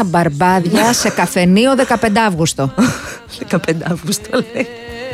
Μπαρμπάδια σε καφενείο 15 Αύγουστο. 15 Αύγουστο λέει.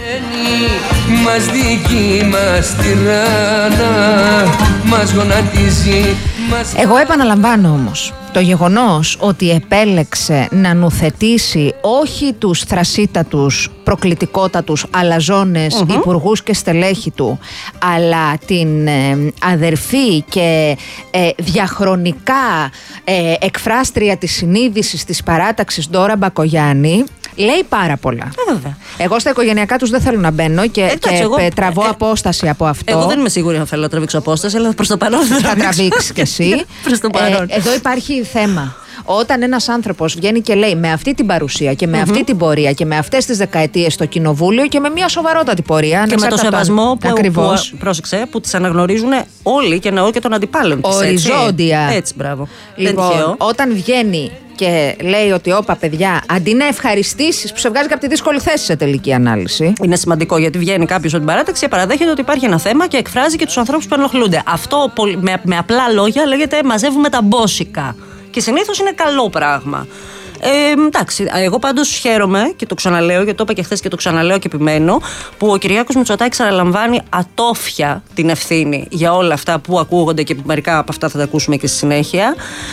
Μας δική μας τυράννα, μας γονατίζει. Εγώ επαναλαμβάνω όμως, το γεγονός ότι επέλεξε να νουθετήσει όχι τους θρασίτατους, προκλητικότατους αλαζόνες υπουργούς και στελέχη του, αλλά την αδερφή και διαχρονικά εκφράστρια της συνείδησης της παράταξης Ντόρα Μπακογιάννη, λέει πάρα πολλά. Εγώ στα οικογενειακά τους δεν θέλω να μπαίνω και τραβώ απόσταση από αυτό. Εγώ δεν είμαι σίγουρη αν θέλω να τραβήξω απόσταση, αλλά προς το παρόν θα τραβήξεις κι εσύ. Προς το παρόν. Εδώ υπάρχει θέμα. Όταν ένας άνθρωπος βγαίνει και λέει με αυτή την παρουσία και με αυτή την πορεία και με αυτές τις δεκαετίες στο κοινοβούλιο και με μια σοβαρότατη πορεία. Και με το σεβασμό πρόσεξε, που τις αναγνωρίζουν όλοι και εννοώ και των αντιπάλων της. Οριζόντια. Έτσι, μπράβο. Λοιπόν, όταν βγαίνει και λέει ότι όπα παιδιά, αντί να ευχαριστήσεις που σε βγάζει από τη δύσκολη θέση σε τελική ανάλυση. Είναι σημαντικό γιατί βγαίνει κάποιος από την παράταξη, παραδέχεται ότι υπάρχει ένα θέμα και εκφράζει και τους ανθρώπους που ενοχλούνται. Αυτό με απλά λόγια λέγεται μαζεύουμε τα μπόσικα. Και συνήθως είναι καλό πράγμα. Εντάξει, εγώ πάντως χαίρομαι και το ξαναλέω, γιατί το είπα και χθες και το ξαναλέω και επιμένω, που ο Κυριάκος Μητσοτάκης αναλαμβάνει ατόφια την ευθύνη για όλα αυτά που ακούγονται και μερικά από αυτά θα τα ακούσουμε και στη συνέχεια.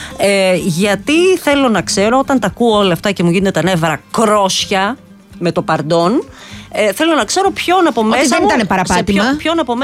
Γιατί θέλω να ξέρω, όταν τα ακούω όλα αυτά και μου γίνεται τα νεύρα κρόσια, με το παρντόν, θέλω να ξέρω ποιον από μέσα μου. Σε ποιον από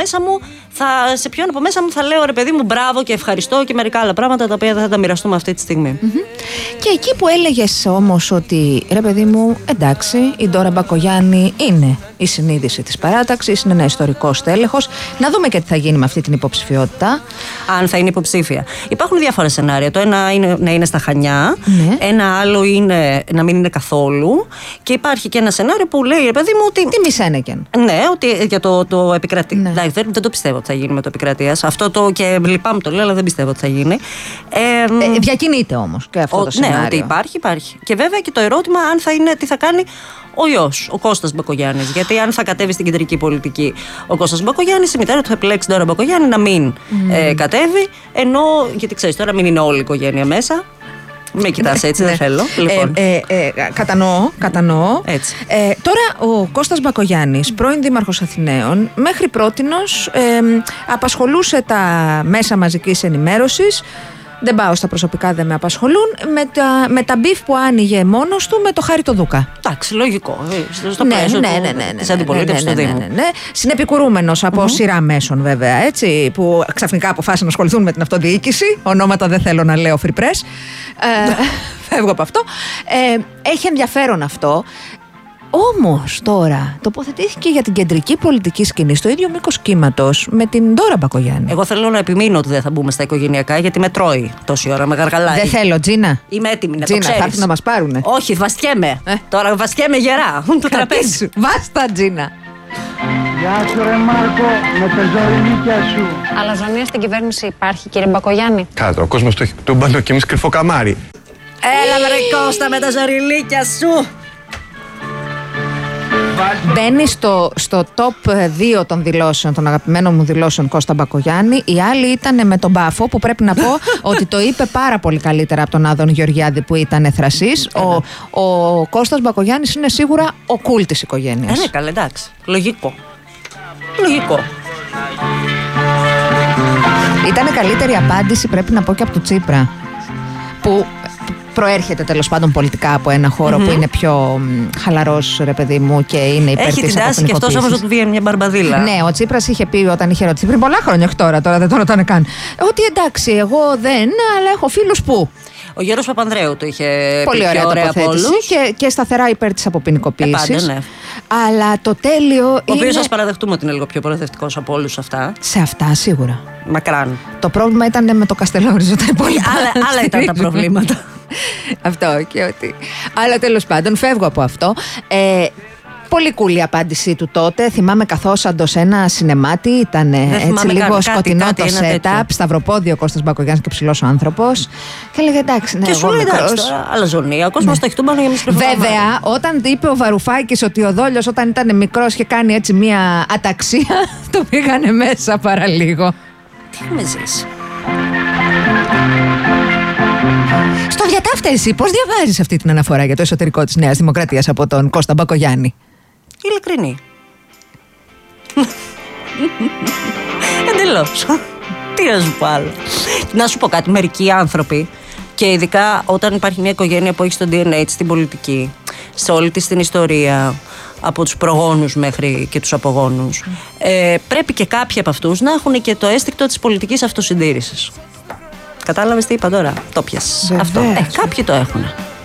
μέσα μου θα λέω ρε παιδί μου μπράβο και ευχαριστώ και μερικά άλλα πράγματα τα οποία δεν θα τα μοιραστούμε αυτή τη στιγμή. Και εκεί που έλεγες όμως ότι ρε παιδί μου, εντάξει, η Ντόρα Μπακογιάννη είναι η συνείδηση της παράταξης, είναι ένα ιστορικό στέλεχος. Να δούμε και τι θα γίνει με αυτή την υποψηφιότητα. Αν θα είναι υποψήφια. Υπάρχουν διάφορα σενάρια. Το ένα είναι να είναι στα Χανιά, ένα άλλο είναι να μην είναι καθόλου. Και υπάρχει και ένα σενάριο που λέει ρε παιδί μου ότι. Τι Μισένεκεν. Ναι, ότι για το επικρατεία. Ναι. Δεν το πιστεύω ότι θα γίνει με το επικρατείας. Αυτό το και λυπάμαι το λέω, αλλά δεν πιστεύω ότι θα γίνει. Διακινείται όμως και αυτό το σενάριο. Ναι, ότι υπάρχει. Και βέβαια και το ερώτημα αν θα είναι τι θα κάνει ο γιος, ο Κώστας Μπακογιάννης. Γιατί αν θα κατέβει στην κεντρική πολιτική ο Κώστας Μπακογιάννης, η μητέρα του θα επιλέξει τώρα Μπακογιάννη να μην κατέβει. Ενώ, γιατί ξέρεις τώρα, μην είναι όλη η οικογένεια μέσα. Με κοιτάς έτσι, δεν θέλω. Λοιπόν. Κατανοώ. Έτσι. Τώρα ο Κώστας Μπακογιάννης, πρώην Δήμαρχος Αθηναίων, μέχρι πρότινος απασχολούσε τα μέσα μαζικής ενημέρωσης. Δεν πάω στα προσωπικά, δεν με απασχολούν. Με τα μπιφ που άνοιγε μόνος του με το Χάρη το Δούκα. Εντάξει, λογικό. Στο πλαίσιο της αντιπολίτευσης του Δήμου. Συνεπικουρούμενος από σειρά μέσων, βέβαια, έτσι, που ξαφνικά αποφάσισαν να ασχοληθούν με την αυτοδιοίκηση. Ονόματα δεν θέλω να λέω free press. Φεύγω από αυτό. Έχει ενδιαφέρον αυτό. Όμως τώρα τοποθετήθηκε για την κεντρική πολιτική σκηνή στο ίδιο μήκος κύματος με την Ντόρα Μπακογιάννη. Εγώ θέλω να επιμείνω ότι δεν θα μπούμε στα οικογενειακά, γιατί με τρώει τόση ώρα, με γαργαλάει. Δεν θέλω, Τζίνα. Είμαι έτοιμη να Τζίνα, το ξέρεις. θα έρθουν να μας πάρουνε. Όχι, βαστιέμαι. Τώρα βαστιέμαι γερά. Το τραπέζι σου. Βάστα, Τζίνα. Γεια σου ρε Μάρκο, με τα ζωριλίκια σου. Αλαζονία στην κυβέρνηση υπάρχει, κύριε Μπακογιάννη? Κάτω, ο κόσμος το έχει τούμπανο και εμείς κρυφό καμάρι. Έλα βρε Κώστα με τα ζωριλίκια σου. Μπαίνει στο top 2 των δηλώσεων, των αγαπημένων μου δηλώσεων Κώστα Μπακογιάννη. Η άλλη ήταν με τον Μπάφο, που πρέπει να πω ότι το είπε πάρα πολύ καλύτερα από τον Άδων Γεωργιάδη που ήταν θρασής. Ο Κώστας Μπακογιάννης είναι σίγουρα ο κουλ της οικογένειας. Ναι, καλά, εντάξει. Λογικό. Ήταν καλύτερη απάντηση, πρέπει να πω, και από του Τσίπρα, που προέρχεται τέλος πάντων πολιτικά από ένα χώρο που είναι πιο χαλαρός, ρε παιδί μου, και είναι υπέρ της αποποινικοποίησης. Έχει την τάση και αυτός όμως να του βγαίνει μια μπαρμπαδίλα. Ναι, ο Τσίπρας είχε πει όταν είχε ρωτήσει πριν πολλά χρόνια, όχι τώρα δεν το ρωτάνε καν, ότι εντάξει, εγώ δεν, αλλά έχω φίλους που. Ο Γιώργος Παπανδρέου το είχε πολύ πει ωραία τοποθέτηση και σταθερά υπέρ της αποποινικοποίησης. Ναι. Αλλά το τέλειο είναι. Ο οποίος, ας παραδεχτούμε ότι είναι λίγο πιο προοδευτικός από όλους αυτά. Σε αυτά σίγουρα. Μακράν. Το πρόβλημα ήταν με το Καστελόριζο, τα υπόλοιπα. Άλλα ήταν τα προβλήματα. Αυτό και ότι. Αλλά τέλος πάντων, φεύγω από αυτό. Πολύ cool η απάντησή του τότε. Θυμάμαι καθόσαντο σε ένα σινεμάτι. Ήταν έτσι λίγο σκοτεινό το setup. Σταυροπόδιο Κώστας Μπακογιάννης και ψηλός ο άνθρωπος. Και έλεγε εντάξει, ναι, και σου λέει εντάξει, αλαζονία. Ο κόσμος το έχει τούμπανο για μισή. Βέβαια, όταν είπε ο Βαρουφάκης ότι ο Δόλιος όταν ήταν μικρός και κάνει έτσι μία αταξία, το πήγανε μέσα παραλίγο. Τι έχουμε ζήσει. Στο διατάφτα, εσύ πώς διαβάζεις αυτή την αναφορά για το εσωτερικό της Νέας Δημοκρατίας από τον Κώστα Μπακογιάννη? Ειλικρινή. Εντελώς. Τι να σου πω άλλο. Να σου πω κάτι, μερικοί άνθρωποι, και ειδικά όταν υπάρχει μια οικογένεια που έχει στο DNA της την πολιτική, σε όλη της την ιστορία, από τους προγόνους μέχρι και τους απογόνους, πρέπει και κάποιοι από αυτούς να έχουν και το αίσθηκτο της πολιτικής αυτοσυντήρησης. Κατάλαβες τι είπα τώρα? Το πιασες αυτό. Κάποιοι το έχουν.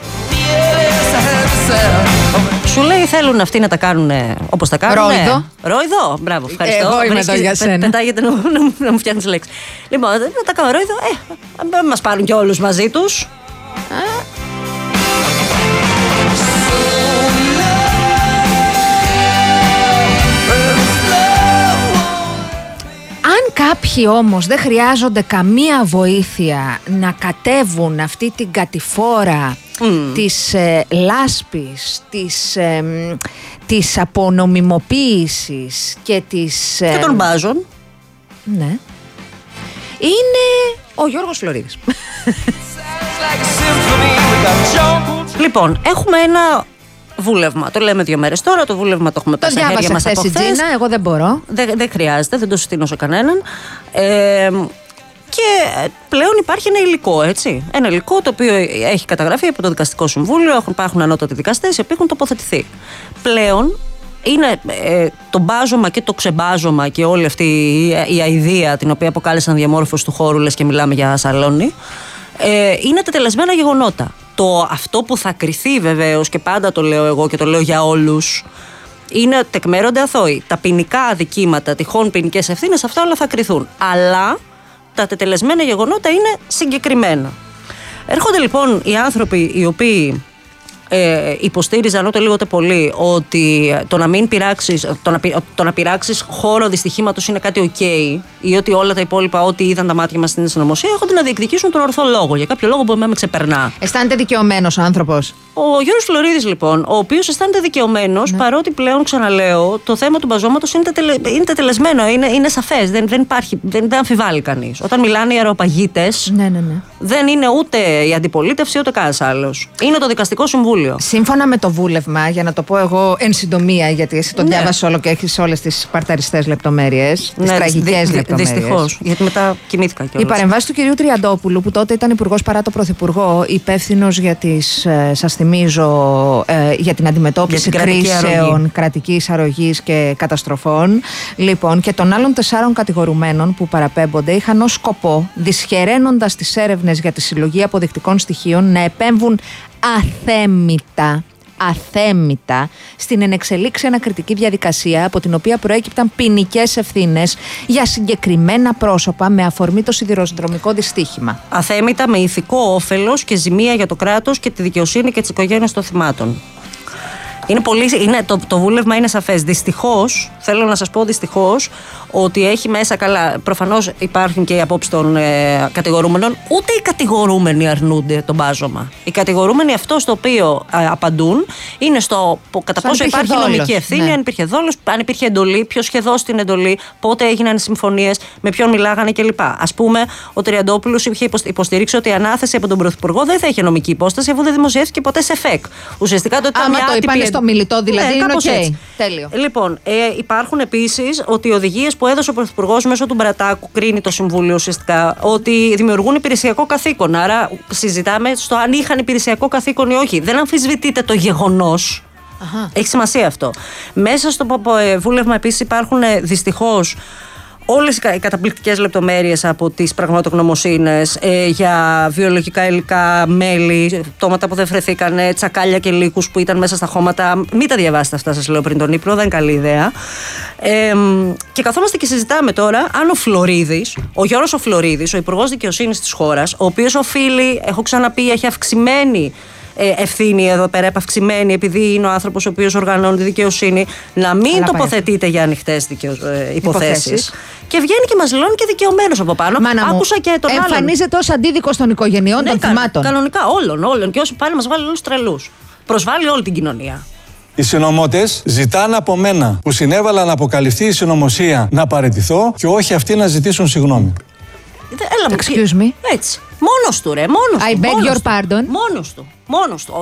Σου λέει θέλουν αυτοί να τα κάνουν όπως τα κάνουν. Ρόιδο. Μπράβο, ευχαριστώ. Εγώ είμαι εδώ για σένα. Πετάγεται να μου φτιάχνεις λέξη. Λοιπόν, να τα κάνουν ρόιδο. Δεν μας πάρουν και όλους μαζί τους. Αν κάποιοι όμως δεν χρειάζονται καμία βοήθεια να κατέβουν αυτή την κατηφόρα της λάσπης, της απονομιμοποίησης και της... και των μπάζων. Ναι. Είναι ο Γιώργος Φλωρίδης. Λοιπόν, έχουμε ένα βούλευμα. Το λέμε 2 μέρες τώρα. Το βούλευμα το έχουμε πέσει στα χέρια μας από χθες. Τζίνα, εγώ δεν μπορώ. Δεν χρειάζεται, δεν το συστήνω σε κανέναν. Και πλέον υπάρχει ένα υλικό, έτσι. Ένα υλικό το οποίο έχει καταγραφεί από το Δικαστικό Συμβούλιο, υπάρχουν ανώτατοι δικαστές, οι οποίοι έχουν τοποθετηθεί. Πλέον είναι το μπάζωμα και το ξεμπάζωμα και όλη αυτή η αηδία, την οποία αποκάλεσαν διαμόρφωση του χώρου, λες και μιλάμε για σαλόνι, είναι τετελεσμένα γεγονότα. Αυτό που θα κριθεί βεβαίως, και πάντα το λέω εγώ και το λέω για όλους, είναι ότι τεκμέρονται αθώοι. Τα ποινικά αδικήματα, τυχόν ποινικές ευθύνες, αυτά όλα θα κριθούν. Αλλά τα τετελεσμένα γεγονότα είναι συγκεκριμένα. Έρχονται λοιπόν οι άνθρωποι οι οποίοι υποστήριζαν ούτε λίγο ούτε πολύ ότι το να πειράξεις χώρο δυστυχήματος είναι κάτι ok, ή ότι όλα τα υπόλοιπα, ό,τι είδαν τα μάτια μας στην συνωμοσία, έρχονται να διεκδικήσουν τον ορθό λόγο. Για κάποιο λόγο που με ξεπερνά. Αισθάνεται δικαιωμένος ο άνθρωπος. Ο Γιώργος Φλωρίδης, λοιπόν, ο οποίος αισθάνεται δικαιωμένος, παρότι πλέον, ξαναλέω, το θέμα του μπαζώματος είναι τετελεσμένο, είναι σαφές. Δεν υπάρχει, δεν αμφιβάλλει κανείς. Όταν μιλάνε οι αεροπαγίτες, δεν είναι ούτε η αντιπολίτευση ούτε κανένας άλλος. Είναι το Δικαστικό Συμβούλιο. Σύμφωνα με το βούλευμα, για να το πω εγώ εν συντομία, γιατί εσύ το διάβασες όλο και έχεις όλες τις παρταριστές λεπτομέρειες, τις τραγικές λεπτομέρειες. Δυστυχώς, γιατί μετά κοιμήθηκα κιόλας. Η παρεμβάση του κυρίου Τριαντόπουλου, που τότε ήταν υπουργός παρά το πρωθυπουργό, υπεύθυνος για τις, σας θυμίζω, για την αντιμετώπιση κρίσεων, κρατικής αρρωγής και καταστροφών, λοιπόν, και των άλλων 4 κατηγορουμένων που παραπέμπονται, είχαν ως σκοπό, δυσχεραίνοντας τις έρευνες για τη συλλογή αποδεικτικών στοιχείων, να επέμβουν αθέμητα στην ενεξελίξη ανακριτική διαδικασία, από την οποία προέκυπταν ποινικές ευθύνες για συγκεκριμένα πρόσωπα με αφορμή το σιδηροδρομικό δυστύχημα. Αθέμητα, με ηθικό όφελος και ζημία για το κράτος και τη δικαιοσύνη και τις οικογένειες των θυμάτων. Το βούλευμα είναι σαφές. Δυστυχώς, θέλω να σας πω δυστυχώς, ότι έχει μέσα, καλά, προφανώς υπάρχουν και οι απόψεις των κατηγορούμενων, ούτε οι κατηγορούμενοι αρνούνται το μπάζωμα. Οι κατηγορούμενοι, αυτό στο οποίο απαντούν είναι στο κατά πόσο υπάρχει νομική ευθύνη, αν υπήρχε δόλος, αν υπήρχε εντολή, ποιος είχε δώσει την εντολή, πότε έγιναν οι συμφωνίες, με ποιον μιλάγανε κλπ. Ας πούμε, ο Τριαντόπουλος είχε υποστηρίξει ότι η ανάθεση από τον Πρωθυπουργό δεν θα είχε νομική υπόσταση, αφού δεν δημοσιεύτηκε ποτέ σε ΦΕΚ. Ουσιαστικά το ήταν μια άτυπη. Στο μιλητό δηλαδή, είναι okay. Τέλειο. Λοιπόν, υπάρχουν επίσης ότι οι οδηγίες που έδωσε ο Πρωθυπουργός μέσω του Μπρατάκου, κρίνει το Συμβούλιο ουσιαστικά, ότι δημιουργούν υπηρεσιακό καθήκον. Άρα συζητάμε στο αν είχαν υπηρεσιακό καθήκον ή όχι. Δεν αμφισβητείται το γεγονός. Έχει σημασία αυτό. Μέσα στο βούλευμα επίσης υπάρχουν δυστυχώς όλες οι καταπληκτικές λεπτομέρειες από τις πραγματογνωμοσύνες για βιολογικά υλικά, μέλη, πτώματα που δεν βρεθήκανε, τσακάλια και λύκους που ήταν μέσα στα χώματα. Μην τα διαβάσετε αυτά, σας λέω πριν τον ύπνο, δεν είναι καλή ιδέα. Και καθόμαστε και συζητάμε τώρα αν ο Φλωρίδης, ο Γιώργος ο Φλωρίδης, ο Υπουργός Δικαιοσύνης της χώρας, ο οποίος οφείλει, έχω ξαναπεί, έχει αυξημένη ευθύνη εδώ πέρα, επαυξημένη, επειδή είναι ο άνθρωπος ο οποίος οργανώνει τη δικαιοσύνη, να μην τοποθετείται για ανοιχτές υποθέσεις. Και βγαίνει και μας δηλώνει και δικαιωμένος από πάνω. Άκουσα και τον άλλον. Εμφανίζεται ως αντίδικος των οικογενειών των θυμάτων. Κανονικά, όλων. Και όσοι πάνε μας βάλει όλους τρελούς. Προσβάλλει όλη την κοινωνία. Οι συνωμότες ζητάνε από μένα, που συνέβαλα να αποκαλυφθεί η συνωμοσία, να παραιτηθώ και όχι αυτοί να ζητήσουν συγγνώμη. Excuse me. Έτσι. Μόνος του, ρε. Μόνος I του. beg Μόνος your του. pardon. Μόνος του.